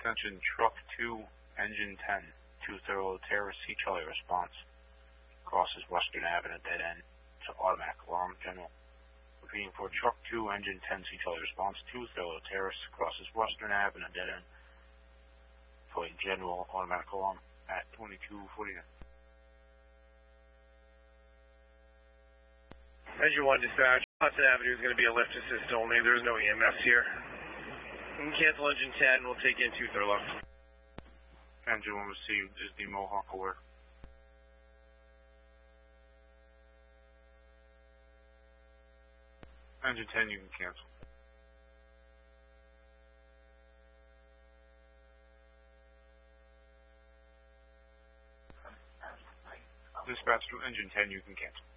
Attention, Truck 2, Engine 10, 2 Thurlow Terrace, C. Charlie response. Crosses Western Avenue, dead end to automatic alarm, general. Repeating for Truck 2, Engine 10, C. Charlie response, 2 Thurlow Terrace, crosses Western Avenue, dead end for a general automatic alarm at 2249. Engine 1 dispatch, Hudson Avenue is going to be a lift assist only. There's no EMS here. You can cancel Engine 10, we'll take in 2 Thurlow. Engine 1 received, is the Mohawk aware? Engine 10, you can cancel. Dispatch to Engine 10, you can cancel.